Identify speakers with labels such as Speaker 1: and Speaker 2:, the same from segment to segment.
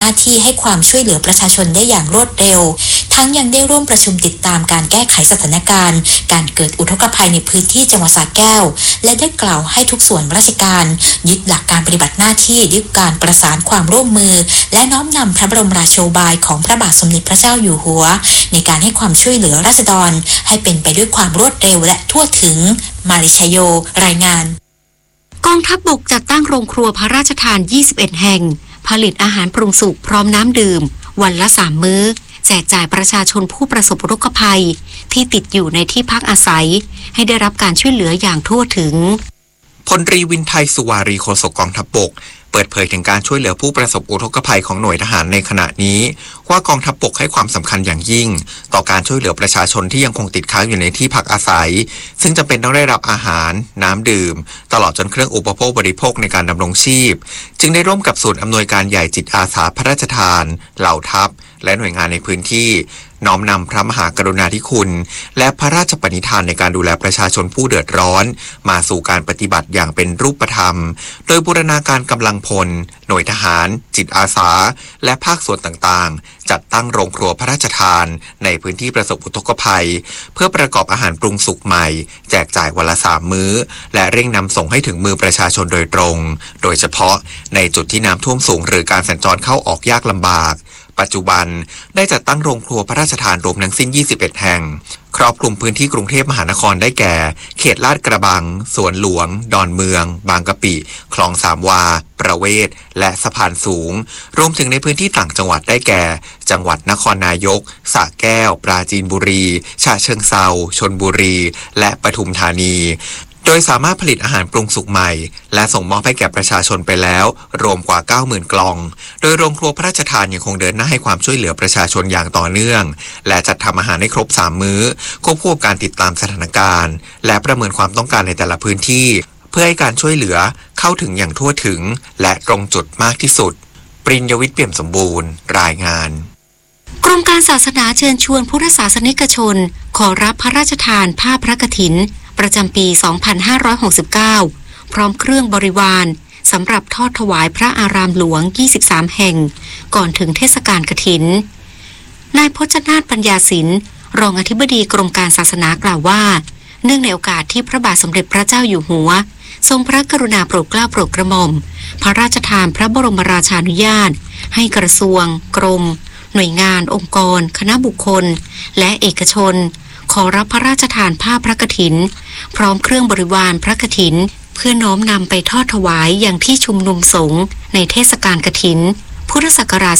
Speaker 1: าที่ให้ความช่วยเหลือประชาชนได้อย่างรวดเร็วทั้งยังได้ร่วมประชุมติดตามการแก้ไขสถานการณ์การเกิดอุทกภัยในพื้นที่จังหวัดสระแก้วและได้กล่าวให้ทุกส่วนราชการยึดหลักการปฏิบัติหน้าที่ด้วยการประสานความร่วมมือและน้อมนำพระบรมราโชบายของพระบาทสมเด็จพระเจ้าอยู่หัวในการให้ความช่วยเหลือราษฎรให้เป็นไปด้วยความรวดเร็วและทั่วถึงมาริชโยรายงาน
Speaker 2: กองทัพบกจัดตั้งโรงครัวพระราชทาน21แห่งผลิตอาหารปรุงสุกพร้อมน้ำดื่มวันละ3มื้อแจกจ่ายประชาชนผู้ประสบอุทกภัยที่ติดอยู่ในที่พักอาศัยให้ได้รับการช่วยเหลืออย่างทั่วถึง
Speaker 3: พลตรีวินไทยสุวารีโฆษกกองทัพบกเปิดเผยถึงการช่วยเหลือผู้ประสบอุทกภัยของหน่วยทหารในขณะนี้ว่ากองทัพบกให้ความสำคัญอย่างยิ่งต่อการช่วยเหลือประชาชนที่ยังคงติดค้างอยู่ในที่พักอาศัยซึ่งจำเป็นต้องได้รับอาหารน้ำดื่มตลอดจนเครื่องอุปโภคบริโภคในการดำรงชีพจึงได้ร่วมกับศูนย์อำนวยการใหญ่จิตอาสาพระราชทานเหล่าทัพและหน่วยงานในพื้นที่น้อมนำพระมหากรุณาธิคุณและพระราชปณิธานในการดูแลประชาชนผู้เดือดร้อนมาสู่การปฏิบัติอย่างเป็นรูปธรรมโดยบูรณาการกำลังพลหน่วยทหารจิตอาสาและภาคส่วนต่างๆจัดตั้งโรงครัวพระราชทานในพื้นที่ประสบอุทกภัยเพื่อประกอบอาหารปรุงสุกใหม่แจกจ่ายวันละ3มื้อและเร่งนำส่งให้ถึงมือประชาชนโดยตรงโดยเฉพาะในจุดที่น้ำท่วมสูงหรือการสัญจรเข้าออกยากลำบากปัจจุบันได้จัดตั้งโรงครัวพระราชทานรวมทั้งสิ้น21แห่งครอบคลุมพื้นที่กรุงเทพมหานครได้แก่เขตลาดกระบังสวนหลวงดอนเมืองบางกะปิคลองสามวาประเวศและสะพานสูงรวมถึงในพื้นที่ต่างจังหวัดได้แก่จังหวัดนครนายกสระแก้วปราจีนบุรีฉะเชิงเทราชลบุรีและปทุมธานีโดยสามารถผลิตอาหารปรุงสุกใหม่และส่งมอบให้แก่ประชาชนไปแล้วรวมกว่า 90,000 กล่องโดยโรงครัวพระราชทานยังคงเดินหน้าให้ความช่วยเหลือประชาชนอย่างต่อเนื่องและจัดทำอาหารให้ครบ3มื้อควบคู่กับการติดตามสถานการณ์และประเมินความต้องการในแต่ละพื้นที่เพื่อให้การช่วยเหลือเข้าถึงอย่างทั่วถึงและตรงจุดมากที่สุดปริญญวิทย์เปี่ยมสมบูรณ์รายงาน
Speaker 2: กรมการศาสนาเชิญชวนพุทธศาสนิกชนขอรับพระราชทานผ้าพระกฐินประจำปี 2569 พร้อมเครื่องบริวารสำหรับทอดถวายพระอารามหลวง 23 แห่งก่อนถึงเทศกาลกฐินนายพจนาถปัญญาศิลป์รองอธิบดีกรมการศาสนากล่าวว่าเนื่องในโอกาสที่พระบาทสมเด็จพระเจ้าอยู่หัวทรงพระกรุณาโปรดเกล้าโปรดกระหม่อมพระราชทานพระบรมราชานุญาตให้กระทรวงกรมหน่วยงานองค์กรคณะบุคคลและเอกชนขอรับพระราชทานผ้าพระกฐินพร้อมเครื่องบริวารพระกฐินเพื่อน้อมนำไปทอดถวายอย่างที่ชุมนุมสงฆ์ในเทศกาลกฐินพุทธศักราช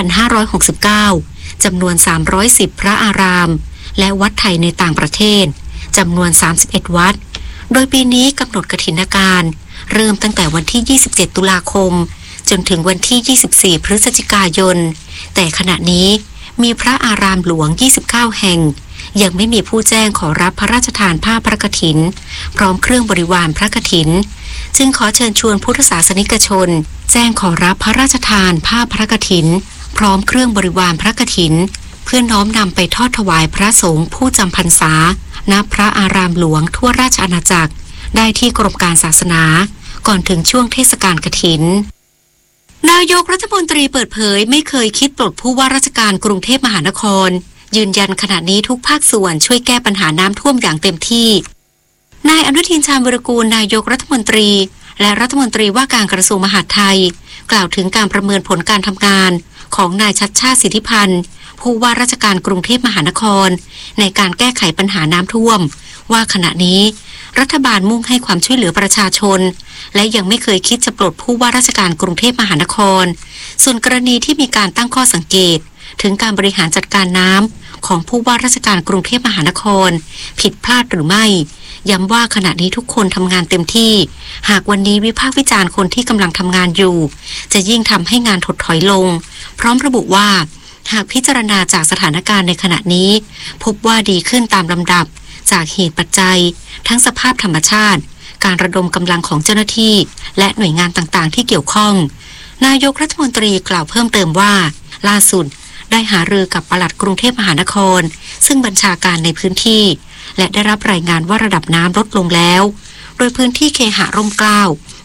Speaker 2: 2569 จำนวน 310 พระอารามและวัดไทยในต่างประเทศจำนวน 31 วัดโดยปีนี้กำหนดกฐินการเริ่มตั้งแต่วันที่ 27 ตุลาคมจนถึงวันที่ 24 พฤศจิกายนแต่ขณะนี้มีพระอารามหลวง 29 แห่งยังไม่มีผู้แจ้งขอรับพระราชทานผ้าพระกฐินพร้อมเครื่องบริวารพระกฐินจึงขอเชิญชวนพุทธศาสนิกชนแจ้งขอรับพระราชทานผ้าพระกฐินพร้อมเครื่องบริวารพระกฐินเพื่อน้อมนำไปทอดถวายพระสงฆ์ผู้จำพรรษาณพระอารามหลวงทั่วราชอาณาจักรได้ที่กรมการศาสนาก่อนถึงช่วงเทศกาลกฐินนายกรัฐมนตรีเปิดเผยไม่เคยคิดปลดผู้ว่าราชการกรุงเทพมหานครยืนยันขณะนี้ทุกภาคส่วนช่วยแก้ปัญหาน้ำท่วมอย่างเต็มที่นายอนุทินชาญวิรากูลนายกรัฐมนตรีและรัฐมนตรีว่าการกระทรวงมหาดไทยกล่าวถึงการประเมินผลการทำงานของนายชัชชาติสิทธิพันธ์ผู้ว่าราชการกรุงเทพมหานครในการแก้ไขปัญหาน้ำท่วมว่าขณะนี้รัฐบาลมุ่งให้ความช่วยเหลือประชาชนและยังไม่เคยคิดจะปลดผู้ว่าราชการกรุงเทพมหานครส่วนกรณีที่มีการตั้งข้อสังเกตถึงการบริหารจัดการน้ำของผู้ว่าราชการกรุงเทพมหานครผิดพลาดหรือไม่ย้ำว่าขณะนี้ทุกคนทำงานเต็มที่หากวันนี้วิพากษ์วิจารณ์คนที่กำลังทำงานอยู่จะยิ่งทำให้งานถดถอยลงพร้อมระบุว่าหากพิจารณาจากสถานการณ์ในขณะนี้พบว่าดีขึ้นตามลำดับจากเหตุปัจจัยทั้งสภาพธรรมชาติการระดมกำลังของเจ้าหน้าที่และหน่วยงานต่างๆที่เกี่ยวข้องนายกรัฐมนตรีกล่าวเพิ่มเติมว่าล่าสุดได้หารือกับปลัดกรุงเทพมหานครซึ่งบัญชาการในพื้นที่และได้รับรายงานว่าระดับน้ำลดลงแล้วโดยพื้นที่เคหะร่มเกล้า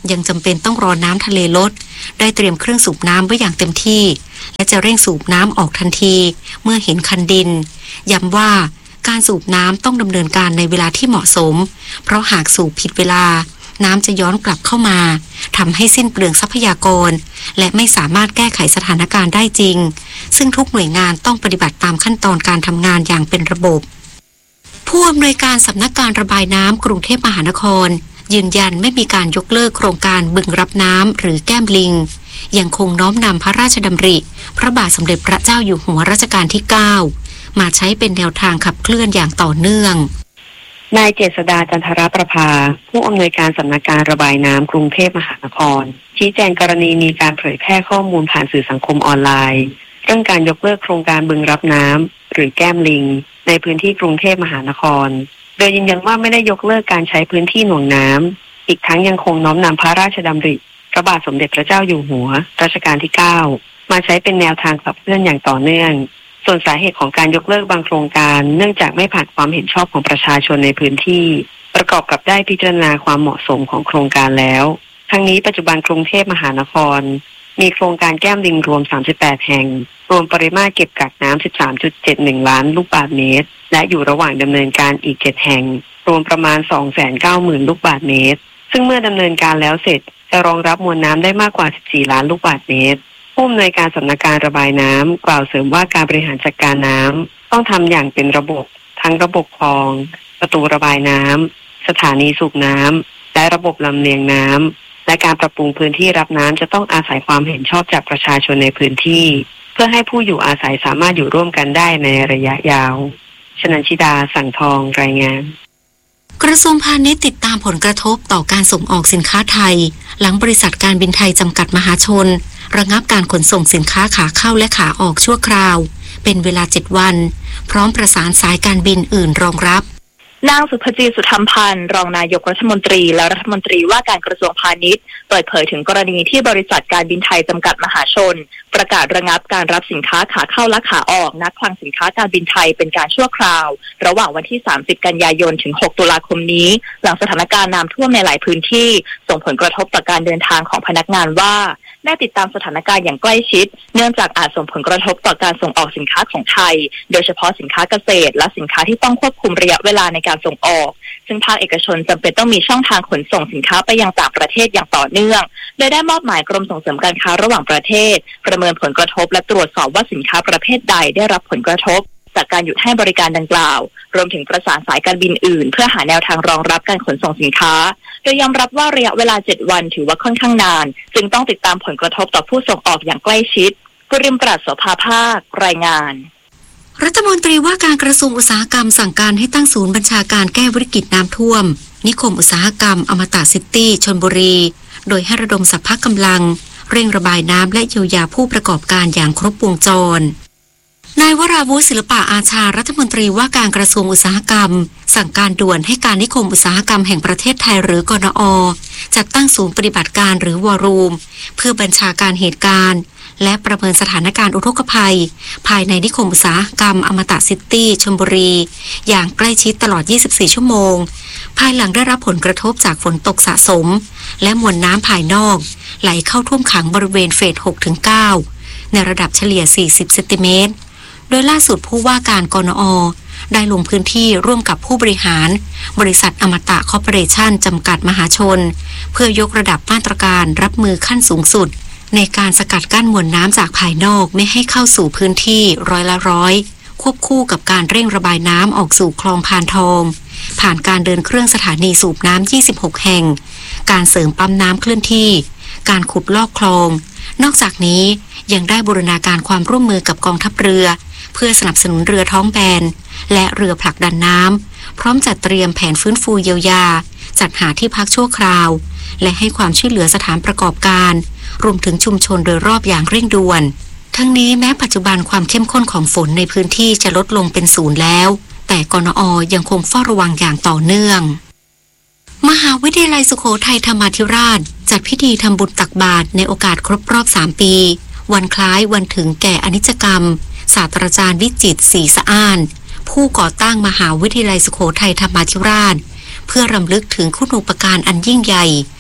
Speaker 2: ยังจำเป็นต้องรอน้ำทะเลลดได้เตรียมเครื่องสูบน้ำไว้อย่างเต็มที่และจะเร่งสูบน้ำออกทันทีเมื่อเห็นคันดินย้ำว่าการสูบน้ำต้องดำเนินการในเวลาที่เหมาะสมเพราะหากสูบผิดเวลาน้ำจะย้อนกลับเข้ามาทำให้สิ้นเปลืองทรัพยากรและไม่สามารถแก้ไขสถานการณ์ได้จริงซึ่งทุกหน่วยงานต้องปฏิบัติตามขั้นตอนการทำงานอย่างเป็นระบบผู้อำนวยการสำนักการระบายน้ำกรุงเทพมหานครยืนยันไม่มีการยกเลิกโครงการบึงรับน้ำหรือแก้มลิงยังคงน้อมนำพระราชดำริพระบาทสมเด็จพระเจ้าอยู่หัวรัชกาลที่ 9 มาใช้เป็นแนวทางขับเคลื่อนอย่างต่อเนื่อง
Speaker 4: นายเจษฎาจันทรประภาผู้อำนวยการสำนักการระบายน้ำกรุงเทพมหานครชี้แจงกรณีมีการเผยแพร่ข้อมูลผ่านสื่อสังคมออนไลน์เรื่องการยกเลิกโครงการบึงรับน้ำหรือแก้มลิงในพื้นที่กรุงเทพมหานครโดยยืนยันว่าไม่ได้ยกเลิกการใช้พื้นที่หน่วงน้ำอีกทั้งยังคงน้อมนำพระราชดำริพระบาทสมเด็จพระเจ้าอยู่หัวรัชกาลที่ 9 มาใช้เป็นแนวทางขับเคลื่อนอย่างต่อเนื่องส่วนสาเหตุของการยกเลิกบางโครงการเนื่องจากไม่ผ่านความเห็นชอบของประชาชนในพื้นที่ประกอบกับได้พิจารณาความเหมาะสมของโครงการแล้วทั้งนี้ปัจจุบันกรุงเทพมหานครมีโครงการแก้มลิงรวม38แห่งรวมปริมาตรเก็บกักน้ำ 13.71 ล้านลูกบาศก์เมตรและอยู่ระหว่างดำเนินการอีก7แห่งรวมประมาณ 290,000 ลูกบาศก์เมตรซึ่งเมื่อดำเนินการแล้วเสร็จจะรองรับมวลน้ำได้มากกว่า14ล้านลูกบาศก์เมตรผู้อำนวยการสำนักการระบายน้ำกล่าวเสริมว่าการบริหารจัดการน้ำต้องทำอย่างเป็นระบบทั้งระบบคลองประตูระบายน้ำสถานีสูบน้ำและระบบลำเลียงน้ำและการปรับปรุงพื้นที่รับน้ำจะต้องอาศัยความเห็นชอบจากประชาชนในพื้นที่เพื่อให้ผู้อยู่อาศัยสามารถอยู่ร่วมกันได้ในระยะยาวชนันชิดาสั่งทองรายงาน
Speaker 2: กระทรวงพาณิชย์ติดตามผลกระทบต่อการส่งออกสินค้าไทยหลังบริษัทการบินไทยจำกัดมหาชนระงับการขนส่งสินค้าขาเข้าและขาออกชั่วคราวเป็นเวลา7วันพร้อมประสานสายการบินอื่นรองรับ
Speaker 5: นางสุภจีสุธรรมพันธ์รองนายกรัฐมนตรีและรัฐมนตรีว่าการกระทรวงพาณิชย์เปิดเผยถึงกรณีที่บริษัทการบินไทยจำกัดมหาชนประกาศระงับการรับสินค้าขาเข้าและขาออกณคลังสินค้าการบินไทยเป็นการชั่วคราวระหว่างวันที่30กันยายนถึง6ตุลาคมนี้หลังสถานการณ์น้ำท่วมในหลายพื้นที่ส่งผลกระทบต่อการเดินทางของพนักงานว่าได้ติดตามสถานการณ์อย่างใกล้ชิดเนื่องจากอาจส่งผลกระทบต่อการส่งออกสินค้าของไทยโดยเฉพาะสินค้าเกษตรและสินค้าที่ต้องควบคุมระยะเวลาในการส่งออกซึ่งภาคเอกชนจำเป็นต้องมีช่องทางขนส่งสินค้าไปยังต่างประเทศอย่างต่อเนื่องโดยได้มอบหมายกรมส่งเสริมการค้าระหว่างประเทศประเมินผลกระทบและตรวจสอบว่าสินค้าประเภทใดได้รับผลกระทบจากการหยุดให้บริการดังกล่าวรวมถึงประสานสายการบินอื่นเพื่อหาแนวทางรองรับการขนส่งสินค้าโดยยอมรับว่าระยะเวลา7วันถือว่าค่อนข้างนานจึงต้องติดตามผลกระทบต่อผู้ส่งออกอย่างใกล้ชิดกุริมปราศโสภาภาครายงาน
Speaker 2: รัฐมนตรีว่าการกระทรวงอุตสาหกรรมสั่งการให้ตั้งศูนย์บัญชาการแก้วิกฤตน้ำท่วมนิคมอุตสาหกรรมอมตะซิตี้ชลบุรีโดยให้ระดมสรรพกำลังเร่งระบายน้ำและเยียวยาผู้ประกอบการอย่างครบวงจรนายวราวุฒิศิลปะอาชารัฐมนตรีว่าการกระทรวงอุตสาหกรรมสั่งการด่วนให้การนิคมอุตสาหกรรมแห่งประเทศไทยหรือกนอ.จัดตั้งศูนย์ปฏิบัติการหรือวอรูมเพื่อบัญชาการเหตุการณ์และประเมินสถานการณ์อุทกภัยภายในนิคมอุตสาหกรรมอมตะซิตี้ชลบุรีอย่างใกล้ชิดตลอด24ชั่วโมงภายหลังได้รับผลกระทบจากฝนตกสะสมและมวลน้ำภายนอกไหลเข้าท่วมขังบริเวณเฟส 6-9 ในระดับเฉลี่ย40เซนติเมตรโดยล่าสุดผู้ว่าการกนอ.ได้ลงพื้นที่ร่วมกับผู้บริหารบริษัทอมตะคอร์ปอเรชั่นจำกัดมหาชนเพื่อยกระดับมาตรการรับมือขั้นสูงสุดในการสกัดกั้นมวลน้ำจากภายนอกไม่ให้เข้าสู่พื้นที่100%ควบคู่กับการเร่งระบายน้ำออกสู่คลองพานทองผ่านการเดินเครื่องสถานีสูบน้ำ26แห่งการเสริมปั๊มน้ำเคลื่อนที่การขุดลอกคลองนอกจากนี้ยังได้บูรณาการความร่วมมือกับกองทัพเรือเพื่อสนับสนุนเรือท้องแบนและเรือผลักดันน้ำพร้อมจัดเตรียมแผนฟื้นฟูเยียวยาจัดหาที่พักชั่วคราวและให้ความช่วยเหลือสถานประกอบการรวมถึงชุมชนโดยรอบอย่างเร่งด่วนทั้งนี้แม้ปัจจุบันความเข้มข้นของฝนในพื้นที่จะลดลงเป็น0แล้วแต่กนอ.ยังคงเฝ้าระวังอย่างต่อเนื่องมหาวิทยาลัยสุโขทัยธรรมาธิราชจัดพิธีทำบุญตักบาตรในโอกาสครบรอบ3ปีวันคล้ายวันถึงแก่อนิจกรรมศาสตราจารย์วิจิตรศรีสะอ้านผู้ก่อตั้งมหาวิทยาลัยสุโขทัยธรรมาธิราชเพื่อรำลึกถึงคุณูปการอันยิ่งใหญ่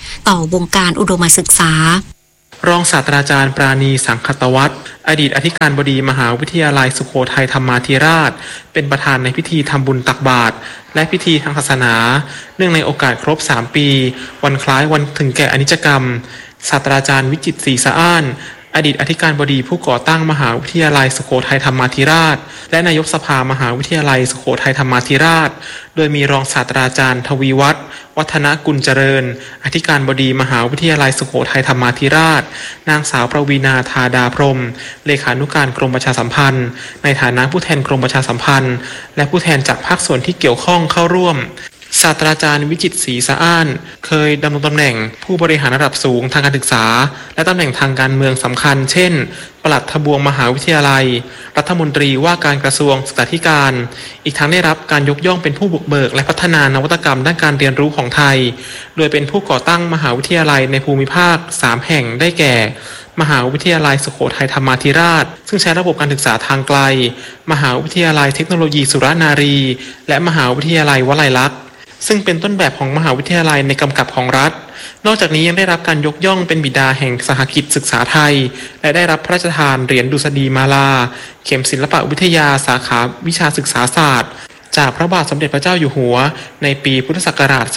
Speaker 2: ต่อวงการอุดมศึกษาร
Speaker 6: องศาสตราจารย์ปราณีสังคตวัฒน์อดีตอธิการบดีมหาวิทยาลัยสุโขทัยธรรมาธิราชเป็นประธานในพิธีทำบุญตักบาตรและพิธีทางศาสนาเนื่องในโอกาสครบ3 ปีวันคล้ายวันถึงแก่อนิจกรรมศาสตราจารย์วิจิตรศรีสะอ้านอดีตอธิการบดีผู้ก่อตั้งมหาวิทยาลัยสุโขทัยธรรมาธิราชและนายกสภามหาวิทยาลัยสุโขทัยธรรมาธิราชโดยมีรองศาสตราจารย์ทวีวัฒน์วัฒนกุลเจริญอธิการบดีมหาวิทยาลัยสุโขทัยธรรมาธิราชนางสาวประวีณาธาดาพรหมเลขานุการกรมประชาสัมพันธ์ในฐานะผู้แทนกรมประชาสัมพันธ์และผู้แทนจากภาคส่วนที่เกี่ยวข้องเข้าร่วมศาสตราจารย์วิจิตรศรีสะอ้านเคยดำรงตำแหน่งผู้บริหารระดับสูงทางการศึกษาและตำแหน่งทางการเมืองสำคัญเช่นปลัดทบวงมหาวิทยาลัยรัฐมนตรีว่าการกระทรวงศึกษาธิการอีกทั้งได้รับการยกย่องเป็นผู้บุกเบิกและพัฒนานวัตกรรมด้านการเรียนรู้ของไทยโดยเป็นผู้ก่อตั้งมหาวิทยาลัยในภูมิภาค3 แห่งได้แก่มหาวิทยาลัยสุโขทัยธรรมาธิราชซึ่งใช้ระบบการศึกษาทางไกลมหาวิทยาลัยเทคโนโลยีสุรนารีและมหาวิทยาลัยวลัยลักษณ์ซึ่งเป็นต้นแบบของมหาวิทยาลัยในกำกับของรัฐนอกจากนี้ยังได้รับการยกย่องเป็นบิดาแห่งสหกิจศึกษาไทยและได้รับพระราชทานเหรียญดุษฎีมาลาเข็มศิลปวิทยาสาขาวิชาศึกษาศาสตร์จากพระบาทสมเด็จพระเจ้าอยู่หัวในปีพุทธศักราช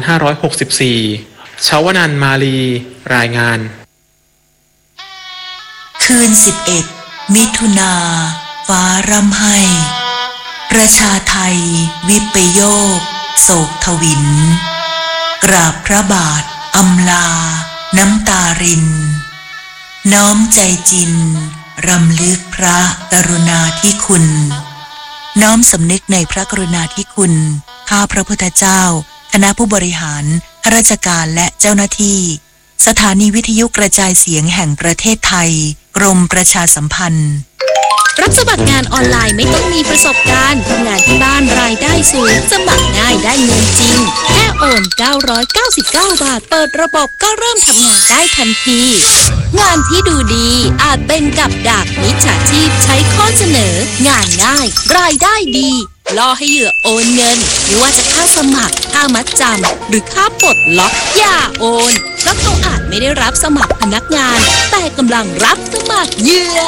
Speaker 6: 2564 ชวนันท์มาลีรายงาน
Speaker 7: คืน11 มิถุนาฟ้าร่ำไห้ประชาไทยวิปโยคโศกทวินกราบพระบาทอำลาน้ำตารินน้อมใจจินรำลึกพระกรุณาธิคุณน้อมสำนึกในพระกรุณาธิคุณข้าพระพุทธเจ้าคณะผู้บริหารข้าราชการและเจ้าหน้าที่สถานีวิทยุกระจายเสียงแห่งประเทศไทยกรมประชาสัมพันธ์
Speaker 8: รับสมัครงานออนไลน์ไม่ต้องมีประสบการณ์ทำงานที่บ้านรายได้สูงสมัครง่ายได้เงินจริงแค่โอน999 บาทเปิดระบบก็เริ่มทำงานได้ทันทีงานที่ดูดีอาจเป็นกับดักมิจฉาชีพใช้ข้อเสนองานง่ายรายได้ดีล่อให้เหยื่อโอนเงินไม่ว่าจะค่าสมัครค่ามัดจำหรือค่าปลดล็อกอย่าโอนเพราะเขาอาจไม่ได้รับสมัครพนักงานแต่กำลังรับสมัครเหยื่อ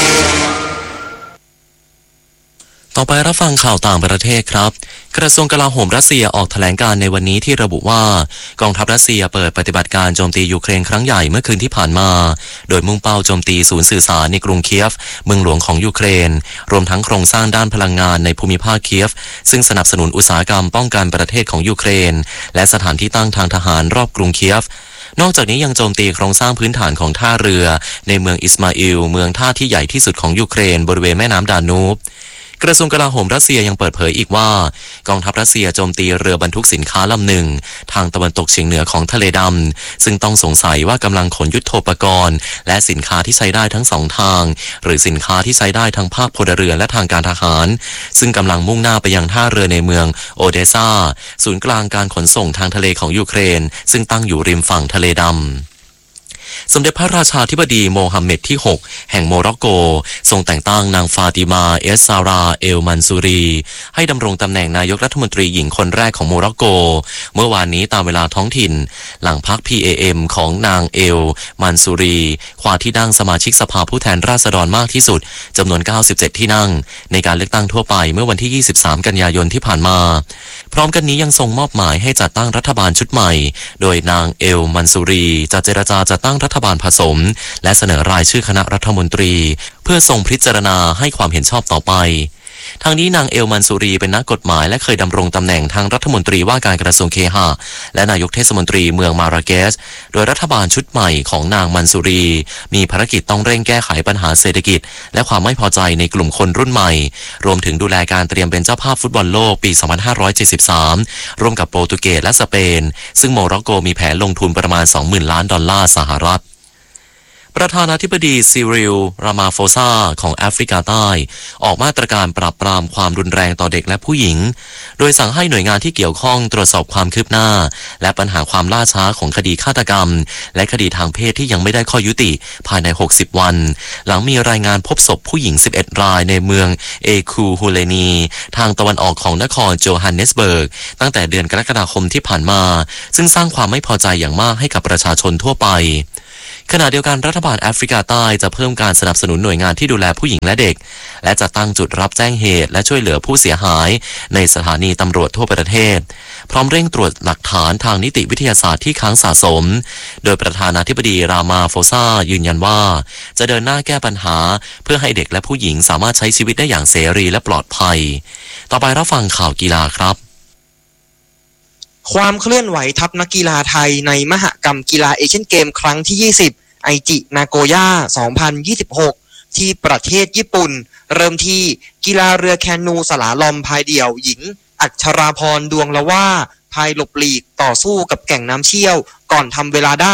Speaker 9: ต่อไปรับฟังข่าวต่างประเทศครับกระทรวงกลาโหมรัสเซียออกแถลงการในวันนี้ที่ระบุว่ากองทัพรัสเซียเปิดปฏิบัติการโจมตียูเครนครั้งใหญ่เมื่อคืนที่ผ่านมาโดยมุ่งเป้าโจมตีศูนย์สื่อสารในกรุงเคียฟเมืองหลวงของยูเครนรวมทั้งโครงสร้างด้านพลังงานในภูมิภาคเคียฟซึ่งสนับสนุนอุตสาหกรรมป้องกันประเทศของยูเครนและสถานที่ตั้งทางทหารรอบกรุงเคียฟนอกจากนี้ยังโจมตีโครงสร้างพื้นฐานของท่าเรือในเมืองอิสมาอิลเมืองท่าที่ใหญ่ที่สุดของยูเครนบริเวณแม่น้ำดานูบกระทรวงกลาโหมรัสเซียยังเปิดเผยอีกว่ากองทัพรัสเซียโจมตีเรือบรรทุกสินค้าลำหนึ่งทางตะวันตกเฉียงเหนือของทะเลดำซึ่งต้องสงสัยว่ากำลังขนยุทโธปกรณ์และสินค้าที่ใช้ได้ทั้ง2ทางหรือสินค้าที่ใช้ได้ทั้งภาคพลเรือนและทางการทหารซึ่งกำลังมุ่งหน้าไปยังท่าเรือในเมืองโอเดซาศูนย์กลางการขนส่งทางทะเลของยูเครนซึ่งตั้งอยู่ริมฝั่งทะเลดำสมเด็จพระราชาธิบดีโมฮัมเหม็ดที่6แห่งโมร็อกโกทรงแต่งตั้งนางฟาติมาเอสซาราเอลมันซูรีให้ดำรงตำแหน่งนายกรัฐมนตรีหญิงคนแรกของโมร็อกโกเมื่อวานนี้ตามเวลาท้องถิ่นหลังพรรค PAM ของนางเอลมันซูรีคว้าที่นั่งสมาชิกสภาผู้แทนราษฎรมากที่สุดจำนวน97ที่นั่งในการเลือกตั้งทั่วไปเมื่อวันที่23กันยายนที่ผ่านมาพร้อมกันนี้ยังทรงมอบหมายให้จัดตั้งรัฐบาลชุดใหม่โดยนางเอลมันซูรีจะเจรจาจัดตั้งรัฐบาลผสมและเสนอรายชื่อคณะรัฐมนตรีเพื่อทรงพิจารณาให้ความเห็นชอบต่อไปทางนี้นางเอลมันซูรีเป็นนักกฎหมายและเคยดำรงตำแหน่งทางรัฐมนตรีว่าการกระทรวงเคหะและนายกเทศมนตรีเมืองมาราเกสโดยรัฐบาลชุดใหม่ของนางมันซูรีมีภารกิจต้องเร่งแก้ไขปัญหาเศรษฐกิจและความไม่พอใจในกลุ่มคนรุ่นใหม่รวมถึงดูแลการเตรียมเป็นเจ้าภาพฟุตบอลโลกปี 2573 ร่วมกับโปรตุเกสและสเปนซึ่งโมร็อกโกมีแผนลงทุนประมาณ 20,000 ล้านดอลลาร์สหรัฐประธานาธิบดีซิริล รามาโฟซาของแอฟริกาใต้ออกมาตรการปราบปรามความรุนแรงต่อเด็กและผู้หญิงโดยสั่งให้หน่วยงานที่เกี่ยวข้องตรวจสอบความคืบหน้าและปัญหาความล่าช้าของคดีฆาตกรรมและคดีทางเพศที่ยังไม่ได้ข้อยุติภายใน60วันหลังมีรายงานพบศพผู้หญิง11รายในเมืองเอคูฮูเลนีทางตะวันออกของนครโจฮันเนสเบิร์กตั้งแต่เดือนกรกฎาคมที่ผ่านมาซึ่งสร้างความไม่พอใจอย่างมากให้กับประชาชนทั่วไปขณะเดียวกันรัฐบาลแอฟริกาใต้จะเพิ่มการสนับสนุนหน่วยงานที่ดูแลผู้หญิงและเด็กและจะตั้งจุดรับแจ้งเหตุและช่วยเหลือผู้เสียหายในสถานีตำรวจทั่วประเทศพร้อมเร่งตรวจหลักฐานทางนิติวิทยาศาสตร์ที่ค้างสะสมโดยประธานาธิบดีรามาโฟซายืนยันว่าจะเดินหน้าแก้ปัญหาเพื่อให้เด็กและผู้หญิงสามารถใช้ชีวิตได้อย่างเสรีและปลอดภัยต่อไปรับฟังข่าวกีฬาครับ
Speaker 10: ความเคลื่อนไหวทัพนักกีฬาไทยในมหกรรมกีฬาเอเชียนเกมครั้งที่20ไอจินาโกย่า2026ที่ประเทศญี่ปุ่นเริ่มที่กีฬาเรือแคนูสลาลอมพายเดี่ยวหญิงอัชราพรดวงละว่าพายหลบหลีกต่อสู้กับแก่งน้ำเชี่ยวก่อนทำเวลาได้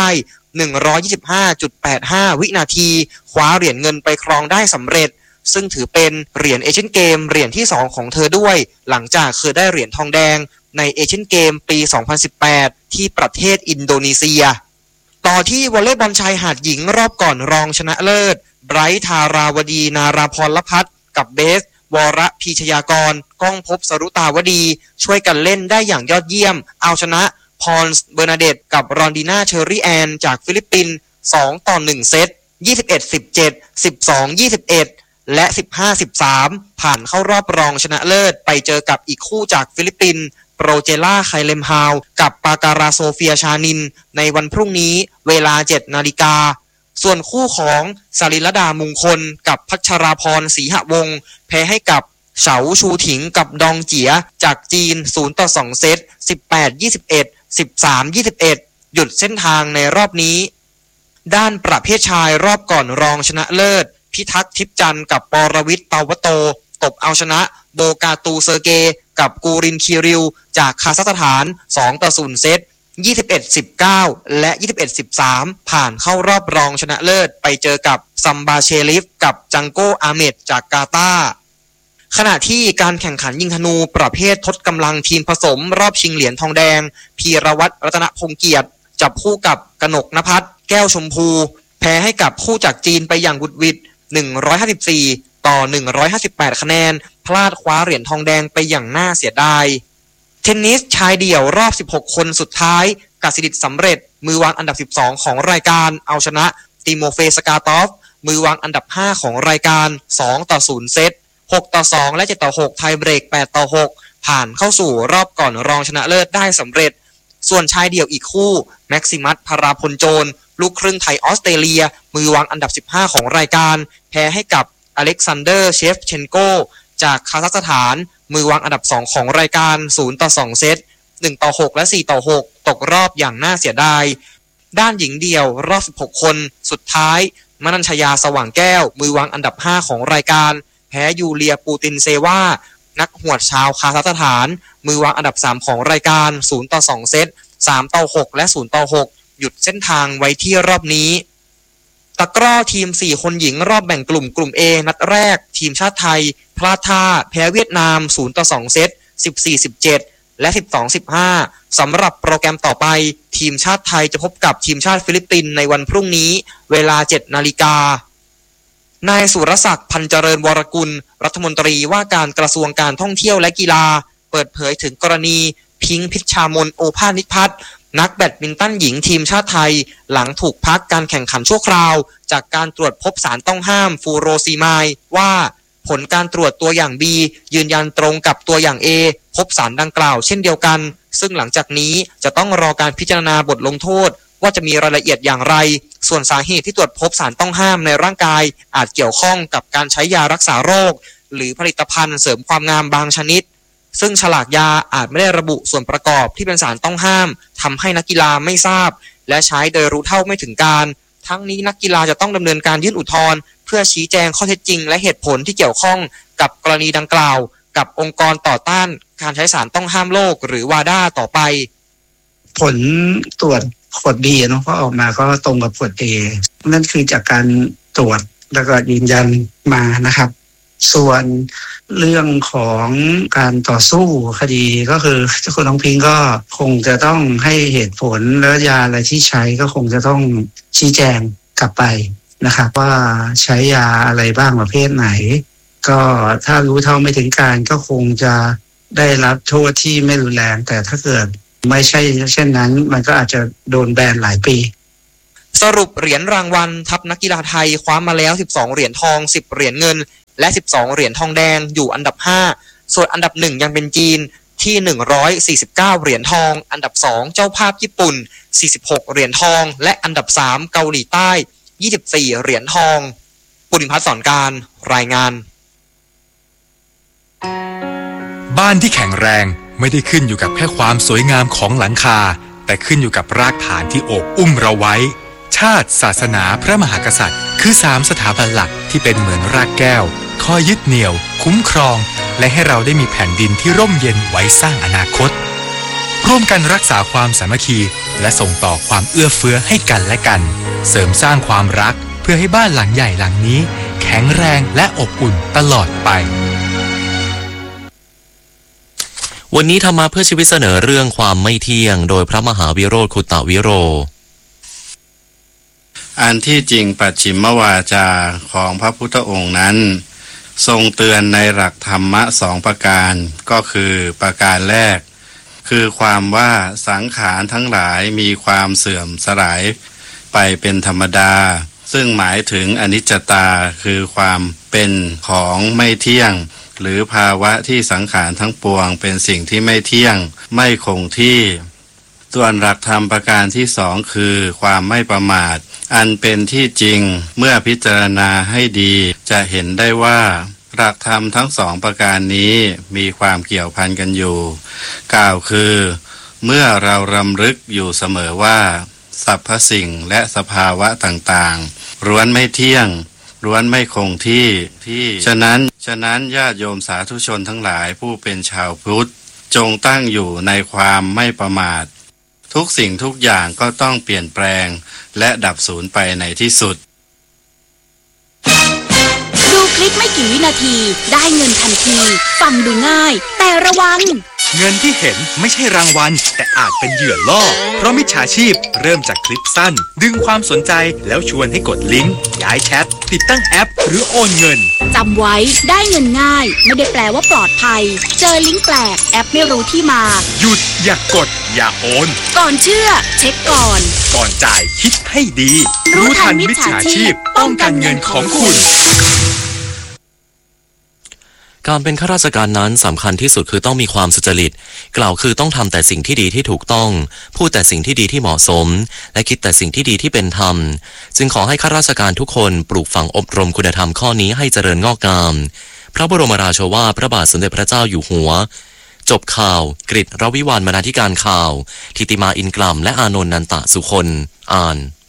Speaker 10: 125.85 วินาทีคว้าเหรียญเงินไปครองได้สำเร็จซึ่งถือเป็นเหรียญเอเชียนเกมเหรียญที่2ของเธอด้วยหลังจากเคยได้เหรียญทองแดงในเอเชียนเกมปี 2018 ที่ประเทศอินโดนีเซียต่อที่วอลเลย์บอลชายหาดหญิงรอบก่อนรองชนะเลิศไบรท์ธาราวดีนาราพรลพัฒน์กับเบสวรพีชยากรก้องภพสรุตาวดีช่วยกันเล่นได้อย่างยอดเยี่ยมเอาชนะพอลส์เบอร์นาเดตกับรอนดีนาเชอรี่แอนจากฟิลิปปินส์2-1 เซต 21-17 12-21 และ 15-13 ผ่านเข้ารอบรองชนะเลิศไปเจอกับอีกคู่จากฟิลิปปินส์โปรเจล่าไคเลมฮาวกับปาการาโซเฟียชานินในวันพรุ่งนี้เวลา 7 นาฬิกาส่วนคู่ของสริลดามุงคลกับพัชราพรศรีหวงศ์แพ้ให้กับเฉาชูถิงกับดองเจียจากจีน0-2 เซต 18-21 13-21 หยุดเส้นทางในรอบนี้ด้านประเภทชายรอบก่อนรองชนะเลิศพิทักษ์ทิพย์จันทร์กับปรวิทย์เตาวโตตบเอาชนะโบกาตูเซอร์เกกับกูรินคิริวจากคาซัคสถาน 2-0 เซต 21-19 และ 21-13 ผ่านเข้ารอบรองชนะเลิศไปเจอกับซัมบาเชลิฟกับจังโกอาเมดจากกาตาร์ขณะที่การแข่งขันยิงธนูประเภททดกำลังทีมผสมรอบชิงเหรียญทองแดงพีรวัตรรัตนพงษ์เกียรติจับคู่กับกนกนภัสแก้วชมพูแพ้ให้กับคู่จากจีนไปอย่างบุดหวิด154-158 คะแนนพลาดคว้าเหรียญทองแดงไปอย่างน่าเสียดายเทนนิสชายเดี่ยวรอบ16คนสุดท้ายกสิดิษฐ์สำเร็จมือวางอันดับ12ของรายการเอาชนะติโมเฟสกาตอฟมือวางอันดับ5ของรายการ2-0 เซต 6-2 และ 7-6 ไทยเบรก 8-6 ผ่านเข้าสู่รอบก่อนรองชนะเลิศได้สำเร็จส่วนชายเดี่ยวอีกคู่แม็กซิมัส พราพลโจรลูกครึ่งไทยออสเตรเลียมือวางอันดับ15ของรายการแพ้ให้กับอเล็กซานเดอร์เชฟเชนโกจากคาซัคสถานมือวางอันดับ2ของรายการ 0-2 เซต 1-6 และ 4-6 ตกรอบอย่างน่าเสียดายด้านหญิงเดี่ยวรอบ16คนสุดท้ายมนัญชยาสว่างแก้วมือวางอันดับ5ของรายการแพ้ยูเลียปูตินเซวานักหวดชาวคาซัคสถานมือวางอันดับ3ของรายการ 0-2 เซต 3-6 และ 0-6 หยุดเส้นทางไว้ที่รอบนี้ตะกร้อทีม4คนหญิงรอบแบ่งกลุ่ม A นัดแรกทีมชาติไทยพลาดท่าแพ้เวียดนาม 0-2 เซต 14-17 และ 12-15 สำหรับโปรแกรมต่อไปทีมชาติไทยจะพบกับทีมชาติฟิลิปปินส์ในวันพรุ่งนี้เวลา 7 นาฬิกานายสุรศักดิ์พันเจริญวรกุลรัฐมนตรีว่าการกระทรวงการท่องเที่ยวและกีฬาเปิดเผยถึงกรณีพิงค์พิชชามนโอภาสนิพัฒน์นักแบดมินตันหญิงทีมชาติไทยหลังถูกพักการแข่งขันชั่วคราวจากการตรวจพบสารต้องห้ามฟูโรซีไมด์ว่าผลการตรวจตัวอย่าง B ยืนยันตรงกับตัวอย่าง A พบสารดังกล่าวเช่นเดียวกันซึ่งหลังจากนี้จะต้องรอการพิจารณาบทลงโทษว่าจะมีรายละเอียดอย่างไรส่วนสาเหตุที่ตรวจพบสารต้องห้ามในร่างกายอาจเกี่ยวข้องกับการใช้ยารักษาโรคหรือผลิตภัณฑ์เสริมความงามบางชนิดซึ่งฉลากยาอาจไม่ได้ระบุส่วนประกอบที่เป็นสารต้องห้ามทำให้นักกีฬาไม่ทราบและใช้โดยรู้เท่าไม่ถึงการทั้งนี้นักกีฬาจะต้องดำเนินการยื่นอุทธรณ์เพื่อชี้แจงข้อเท็จจริงและเหตุผลที่เกี่ยวข้องกับกรณีดังกล่าวกับองค์กรต่อต้านการใช้สารต้องห้ามโลกหรือวาด้าต่อไป
Speaker 11: ผลตรวจผลดีเนาะเพราะออกมาก็ตรงกับผลดีนั่นคือจากการตรวจแล้วก็ยืนยันมานะครับส่วนเรื่องของการต่อสู้คดีก็คือคุณน้องพิงก็คงจะต้องให้เหตุผลและยาอะไรที่ใช้ก็คงจะต้องชี้แจงกลับไปนะครับว่าใช้ยาอะไรบ้างประเภทไหนก็ถ้ารู้เท่าไม่ถึงการก็คงจะได้รับโทษที่ไม่รุนแรงแต่ถ้าเกิดไม่ใช่เช่นนั้นมันก็อาจจะโดนแบนหลายปี
Speaker 10: สรุปเหรียญรางวัลทัพนักกีฬาไทยคว้ามาแล้ว12เหรียญทอง10เหรียญเงินและ12เหรียญทองแดงอยู่อันดับ5ส่วนอันดับ1ยังเป็นจีนที่149เหรียญทองอันดับ2เจ้าภาพญี่ปุ่น46เหรียญทองและอันดับ3เกาหลีใต้24เหรียญทองปุริพัฒน์สอนการรายงาน
Speaker 12: บ้านที่แข็งแรงไม่ได้ขึ้นอยู่กับแค่ความสวยงามของหลังคาแต่ขึ้นอยู่กับรากฐานที่โอบอุ้มเราไว้ชาติศาสนาพระมหากษัตริย์คือ3สถาบันหลักที่เป็นเหมือนรากแก้วคอยยึดเหนี่ยวคุ้มครองและให้เราได้มีแผ่นดินที่ร่มเย็นไว้สร้างอนาคตร่วมกันรักษาความสามัคคีและส่งต่อความเอื้อเฟื้อให้กันและกันเสริมสร้างความรักเพื่อให้บ้านหลังใหญ่หลังนี้แข็งแรงและอบอุ่นตลอดไป
Speaker 9: วันนี้ธรรมะเพื่อชีวิตเสนอเรื่องความไม่เที่ยงโดยพระมหาวิโรจน์ คุตวิโร
Speaker 13: อันที่จริงปัจฉิมวาจาของพระพุทธองค์นั้นทรงเตือนในหลักธรรมะ2ประการก็คือประการแรกคือความว่าสังขารทั้งหลายมีความเสื่อมสลายไปเป็นธรรมดาซึ่งหมายถึงอนิจจตาคือความเป็นของไม่เที่ยงหรือภาวะที่สังขารทั้งปวงเป็นสิ่งที่ไม่เที่ยงไม่คงที่ส่วนหลักธรรมประการที่2คือความไม่ประมาทอันเป็นที่จริงเมื่อพิจารณาให้ดีจะเห็นได้ว่าหลักธรรมทั้ง2ประการนี้มีความเกี่ยวพันกันอยู่กล่าวคือเมื่อเรารำลึกอยู่เสมอว่าสรรพสิ่งและสภาวะต่างๆล้วนไม่เที่ยงล้วนไม่คงที่ฉะนั้นญาติโยมสาธุชนทั้งหลายผู้เป็นชาวพุทธจงตั้งอยู่ในความไม่ประมาททุกสิ่งทุกอย่างก็ต้องเปลี่ยนแปลงและดับสูญไปในที่สุด
Speaker 8: ดูคลิปไม่กี่วินาทีได้เงินทันทีฟังดูง่ายแต่ระวัง
Speaker 12: เงินที่เห็นไม่ใช่รางวัลแต่อาจเป็นเหยื่อล่อเพราะมิจฉาชีพเริ่มจากคลิปสั้นดึงความสนใจแล้วชวนให้กดลิงก์ย้ายแชทติดตั้งแอปหรือโอนเงิน
Speaker 8: จำไว้ได้เงินง่ายไม่ได้แปลว่าปลอดภัยเจอลิงก์แปลกแอปไม่รู้ที่มา
Speaker 12: หยุดอย่ากดอย่าโอน
Speaker 8: ก่อนเชื่อเช็คก่อน
Speaker 12: จ่ายคิดให้ดีรู้ทันมิจฉาชีพป้องกันเงินของคุณ
Speaker 9: การเป็นข้าราชการนั้นสำคัญที่สุดคือต้องมีความสุจริตกล่าวคือต้องทำแต่สิ่งที่ดีที่ถูกต้องพูดแต่สิ่งที่ดีที่เหมาะสมและคิดแต่สิ่งที่ดีที่เป็นธรรมจึงขอให้ข้าราชการทุกคนปลูกฝังอบรมคุณธรรมข้อนี้ให้เจริญงอกงามพระบรมราโชวาทพระบาทสมเด็จพระเจ้าอยู่หัวจบข่าวกฤษ รวิวรรณบรรณาธิการข่าวทิติมาอินกลัมและอานนท์นันตะสุคนอ่าน